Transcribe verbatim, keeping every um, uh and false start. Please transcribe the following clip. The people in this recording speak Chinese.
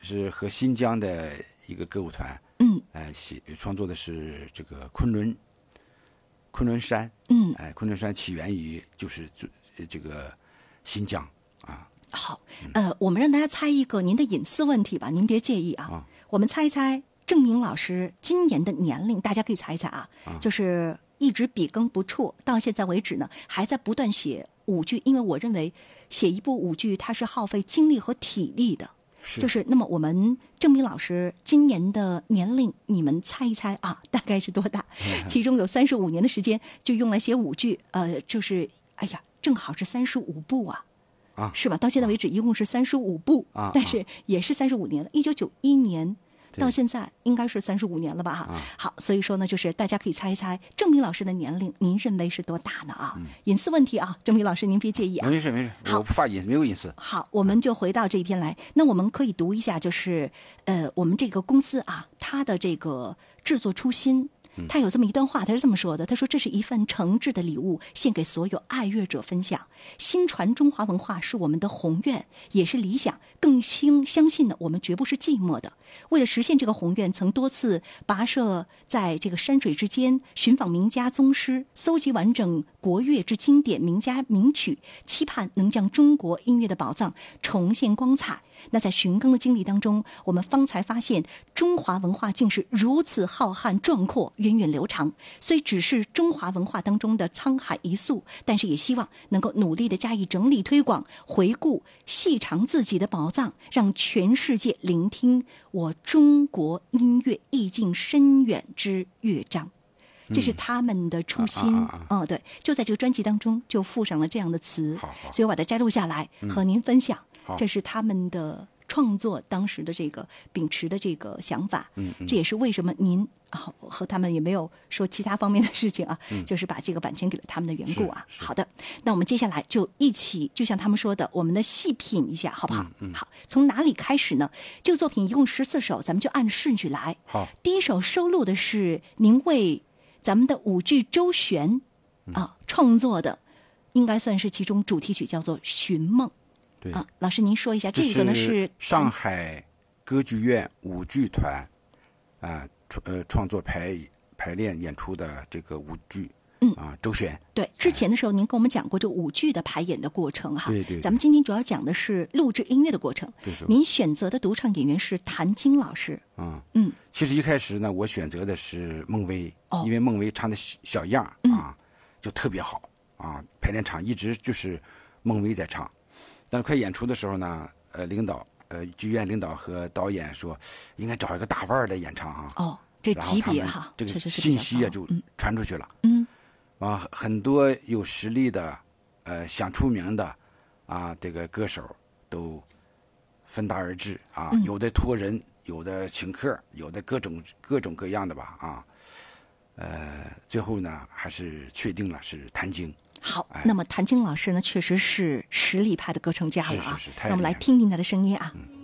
是和新疆的一个歌舞团， 嗯， 呃，写创作的是这个昆仑，昆仑山， 嗯， 哎、呃，昆仑山起源于就是这个新疆啊。 好，呃，我们让大家猜一个您的隐私问题吧，您别介意啊。 啊我们猜一猜郑明老师今年的年龄，大家可以猜一猜啊， 啊就是一直笔耕不辍，到现在为止呢，还在不断写舞剧，因为我认为写一部舞剧它是耗费精力和体力的。 是就是那么我们郑明老师今年的年龄，你们猜一猜啊，大概是多大？其中有三十五年的时间就用来写舞剧，呃，就是哎呀，正好是三十五部啊。 啊， 是吧？到现在为止一共是三十五部， 啊， 但是也是三十五年了。一九九一年到现在应该是三十五年了吧？哈、 啊， 好，所以说呢，就是大家可以猜一猜，郑明老师的年龄，您认为是多大呢？啊， 嗯、 隐私问题啊，郑明老师您别介意啊。 没事没事，我不发隐没有隐私。 好，我们就回到这一篇来。那我们可以读一下，就是呃，我们这个公司啊，它的这个制作初心。他有这么一段话，他是这么说的：“他说这是一份诚挚的礼物，献给所有爱乐者分享。新传中华文化是我们的宏愿，也是理想。更相相信呢，我们绝不是寂寞的。为了实现这个宏愿，曾多次跋涉在这个山水之间，寻访名家宗师，搜集完整国乐之经典名家名曲，期盼能将中国音乐的宝藏重现光彩。”那在寻根的经历当中，我们方才发现中华文化竟是如此浩瀚壮阔、源远流长。虽只是中华文化当中的沧海一粟，但是也希望能够努力的加以整理推广、回顾、细尝自己的宝藏，让全世界聆听我中国音乐意境深远之乐章。这是他们的初心。 嗯、啊啊啊哦，对，就在这个专辑当中就附上了这样的词， 好好所以我把它摘录下来和您分享。 嗯、 这是他们的创作当时的这个秉持的这个想法。 嗯嗯、 这也是为什么您啊和他们也没有说其他方面的事情啊， 嗯、 就是把这个版权给了他们的缘故啊。 是是好的，那我们接下来就一起，就像他们说的，我们的细品一下，好不好？ 嗯嗯、 好，从哪里开始呢？这个作品一共十四首，咱们就按顺序来。 好， 第一首收录的是您为咱们的舞剧周旋啊创作的，应该算是其中主题曲，叫做《寻梦》。 对啊，老师您说一下，这个呢是上海歌剧院舞剧团啊呃创作排排练演出的这个舞剧。嗯啊，周旋。 对，之前的时候您跟我们讲过这舞剧的排演的过程哈。 对 对, 对。 咱们今天主要讲的是录制音乐的过程。 对是。 您选择的独唱演员是谭晶老师。 嗯嗯。 其实一开始呢，我选择的是孟薇， 哦、 因为孟薇唱的小样啊、 嗯， 就特别好啊。排练场一直就是孟薇在唱，但是快演出的时候呢，呃，领导呃剧院领导和导演说，应该找一个大腕儿来演唱哈。 哦，这级别哈， 这个信息啊就传出去了。 嗯。 啊，很多有实力的，呃，想出名的，啊，这个歌手都分达而至啊， 嗯、 有的托人，有的请客，有的各种各种各样的吧啊，呃，最后呢还是确定了是谭晶。 好， 哎、 那么谭晶老师呢，确实是实力派的歌唱家了啊。 是是是， 那我们来听听他的声音啊。 嗯